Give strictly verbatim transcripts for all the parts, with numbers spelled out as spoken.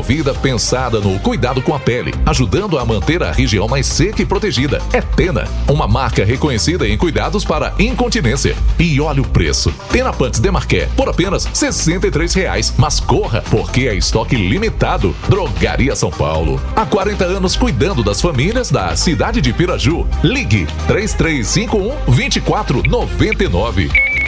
desenvolvida pensada no cuidado com a pele, ajudando a manter a região mais seca e protegida. É Tena, uma marca reconhecida em cuidados para incontinência. E olha o preço. Tena Pants Demarqué por apenas sessenta e três reais. Mas corra, porque é estoque limitado. Drogaria São Paulo. Há quarenta anos cuidando das famílias da cidade de Piraju. Ligue três três cinco um, dois quatro nove nove.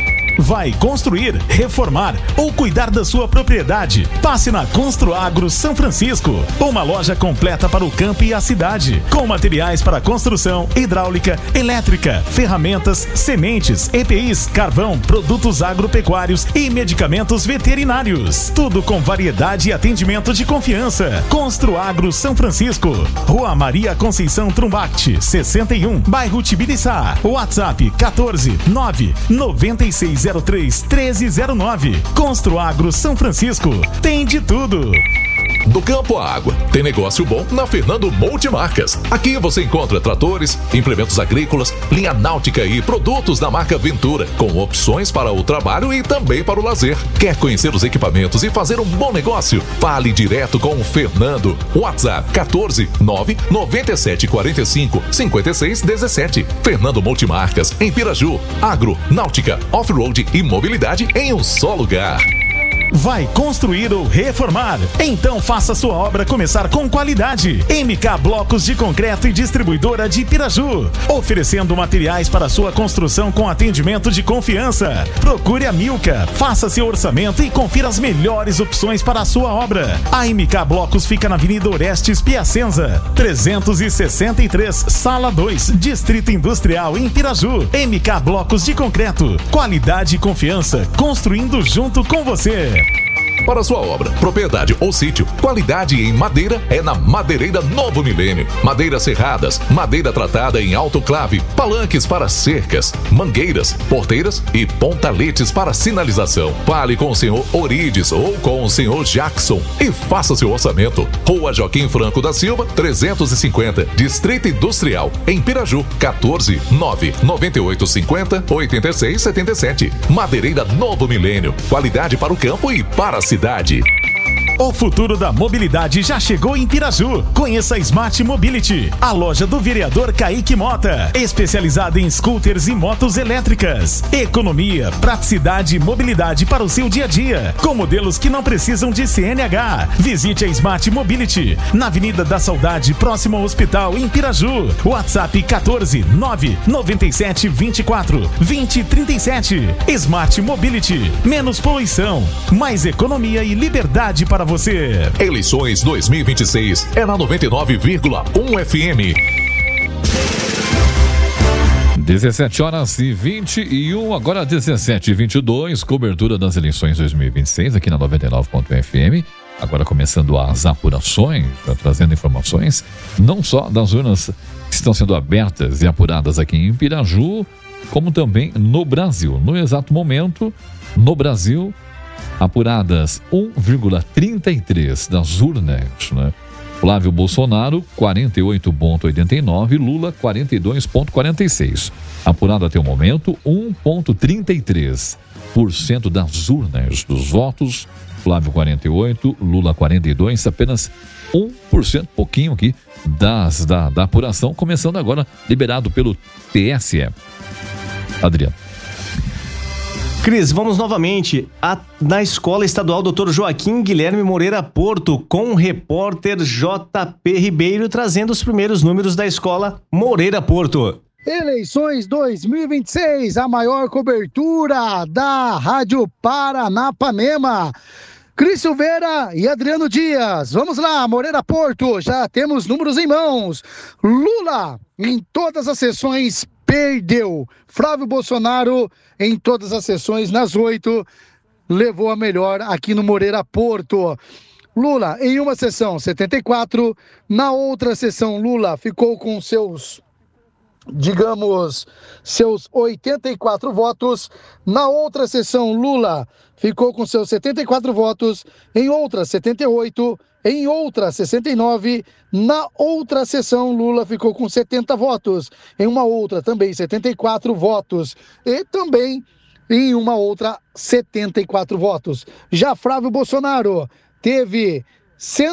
Vai construir, reformar ou cuidar da sua propriedade? Passe na Construagro São Francisco, uma loja completa para o campo e a cidade, com materiais para construção, hidráulica, elétrica, ferramentas, sementes, E P Is, carvão, produtos agropecuários e medicamentos veterinários. Tudo com variedade e atendimento de confiança. Construagro São Francisco, Rua Maria Conceição Trumbacti, sessenta e um, bairro Tibiriçá. WhatsApp quatorze, nove, noventa e seis zero três, treze zero nove. Construagro São Francisco. Tem de tudo. Do campo à água, tem negócio bom na Fernando Multimarcas. Aqui você encontra tratores, implementos agrícolas, linha náutica e produtos da marca Ventura, com opções para o trabalho e também para o lazer. Quer conhecer os equipamentos e fazer um bom negócio? Fale direto com o Fernando. WhatsApp quatorze, nove, noventa e sete quarenta e cinco, cinquenta e seis dezessete. Fernando Multimarcas, em Piraju. Agro, náutica, off-road e mobilidade em um só lugar. Vai construir ou reformar? Então faça sua obra começar com qualidade. M K Blocos de Concreto e Distribuidora de Piraju, oferecendo materiais para sua construção com atendimento de confiança. Procure a Milka, faça seu orçamento e confira as melhores opções para a sua obra. A M K Blocos fica na Avenida Orestes Piacenza, trezentos e sessenta e três, Sala dois, Distrito Industrial em Piraju. M K Blocos de Concreto, qualidade e confiança, construindo junto com você. Para sua obra, propriedade ou sítio, qualidade em madeira é na Madeireira Novo Milênio. Madeiras serradas, madeira tratada em autoclave, palanques para cercas, mangueiras, porteiras e pontaletes para sinalização. Fale com o senhor Orides ou com o senhor Jackson e faça seu orçamento. Rua Joaquim Franco da Silva, trezentos e cinquenta, Distrito Industrial, em Piraju, quatorze, nove, noventa e oito, cinquenta, oitenta e seis, setenta e sete. Madeireira Novo Milênio, qualidade para o campo e para a cidade. O futuro da mobilidade já chegou em Piraju. Conheça a Smart Mobility, a loja do vereador Kaique Mota, especializada em scooters e motos elétricas. Economia, praticidade e mobilidade para o seu dia a dia, com modelos que não precisam de C N H. Visite a Smart Mobility, na Avenida da Saudade, próximo ao hospital, em Piraju. WhatsApp quatorze, nove, noventa e sete, vinte e quatro, vinte, trinta e sete. Smart Mobility, menos poluição, mais economia e liberdade para você. Eleições dois mil e vinte e seis é na noventa e nove vírgula um F M. dezessete horas e vinte e um, agora dezessete e vinte e dois, cobertura das eleições dois mil e vinte e seis aqui na noventa e nove ponto um F M. Agora começando as apurações, já trazendo informações não só das urnas que estão sendo abertas e apuradas aqui em Piraju, como também no Brasil. No exato momento, no Brasil, apuradas um vírgula trinta e três das urnas, né? Flávio Bolsonaro, quarenta e oito vírgula oitenta e nove, Lula, quarenta e dois vírgula quarenta e seis. Apurado até o momento, um vírgula trinta e três por cento das urnas dos votos, Flávio quarenta e oito, Lula quarenta e dois, apenas um por cento, pouquinho aqui, das, da, da apuração, começando agora, liberado pelo T S E. Adriano. Cris, vamos novamente a, na Escola Estadual doutor Joaquim Guilherme Moreira Porto, com o repórter J P Ribeiro, trazendo os primeiros números da Escola Moreira Porto. Eleições dois mil e vinte e seis, a maior cobertura da Rádio Paranapanema. Cris Silveira e Adriano Dias. Vamos lá, Moreira Porto, já temos números em mãos. Lula, em todas as sessões, perdeu. Flávio Bolsonaro, em todas as sessões, nas oito, levou a melhor aqui no Moreira Porto. Lula, em uma sessão, setenta e quatro. Na outra sessão, Lula ficou com seus, digamos, seus oitenta e quatro votos. Na outra sessão, Lula ficou com seus setenta e quatro votos. Em outra, setenta e oito. Em outra, sessenta e nove. Na outra sessão, Lula ficou com setenta votos. Em uma outra, também setenta e quatro votos. E também, em uma outra, setenta e quatro votos. Já Flávio Bolsonaro teve